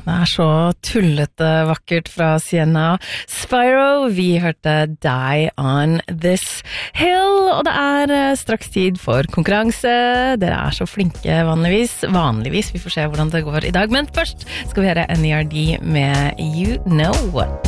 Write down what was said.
Det så tullete vakkert fra Sienna Spyro. Vi hørte Die on This Hill, og det straks tid for konkurranse. Dere så flinke vanligvis. Vi får se hvordan det går i dag, men først skal vi høre NERD med You Know What.